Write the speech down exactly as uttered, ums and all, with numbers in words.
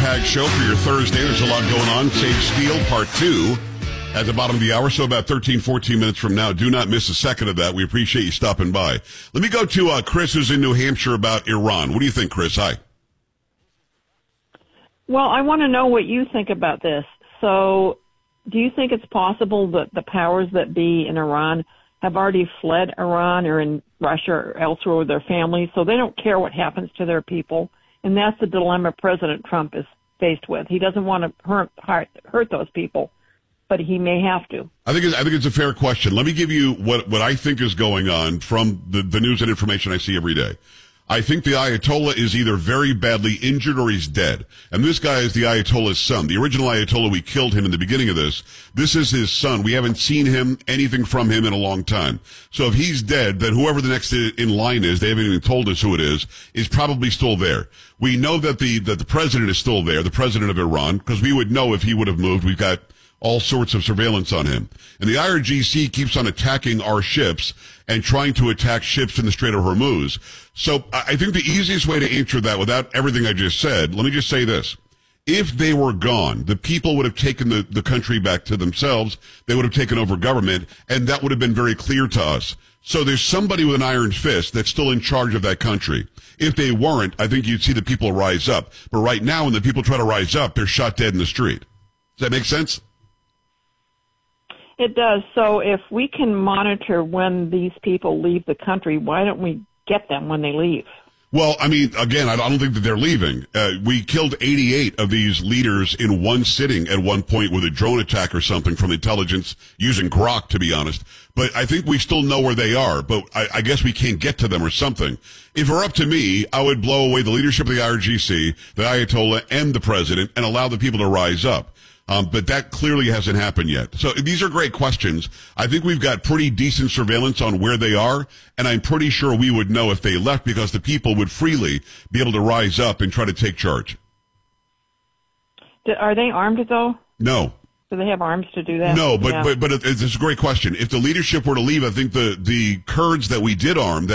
packed show for your Thursday. There's a lot going on. Sage Steele, part two, at the bottom of the hour, so about thirteen, fourteen minutes from now. Do not miss a second of that. We appreciate you stopping by. Let me go to uh, Chris, who's in New Hampshire, about Iran. What do you think, Chris? Hi. Well, I want to know what you think about this. So, do you think it's possible that the powers that be in Iran have already fled Iran or in Russia or elsewhere with their families, so they don't care what happens to their people? And that's the dilemma President Trump is faced with. He doesn't want to hurt, hurt, hurt those people, but he may have to. I think it's, I think it's a fair question. Let me give you what, what I think is going on from the, the news and information I see every day. I think the Ayatollah is either very badly injured or he's dead. And this guy is the Ayatollah's son. The original Ayatollah, we killed him in the beginning of this. This is his son. We haven't seen him, anything from him in a long time. So if he's dead, then whoever the next in line is, they haven't even told us who it is, is probably still there. We know that the, that the president is still there, the president of Iran, because we would know if he would have moved. We've got all sorts of surveillance on him. And the I R G C keeps on attacking our ships and trying to attack ships in the Strait of Hormuz. So I think the easiest way to answer that without everything I just said, let me just say this. If they were gone, the people would have taken the, the country back to themselves. They would have taken over government, and that would have been very clear to us. So there's somebody with an iron fist that's still in charge of that country. If they weren't, I think you'd see the people rise up. But right now, when the people try to rise up, they're shot dead in the street. Does that make sense? It does. So if we can monitor when these people leave the country, why don't we get them when they leave? Well, I mean, again, I don't think that they're leaving. Uh, we killed eighty-eight of these leaders in one sitting at one point with a drone attack or something from intelligence using Grok, to be honest. But I think we still know where they are, but I, I guess we can't get to them or something. If it were up to me, I would blow away the leadership of the I R G C, the Ayatollah, and the president, and allow the people to rise up. Um, but that clearly hasn't happened yet. So these are great questions. I think we've got pretty decent surveillance on where they are, and I'm pretty sure we would know if they left because the people would freely be able to rise up and try to take charge. Are they armed, though? No. Do they have arms to do that? No, but, yeah. but, but it's a great question. If the leadership were to leave, I think the, the Kurds that we did arm,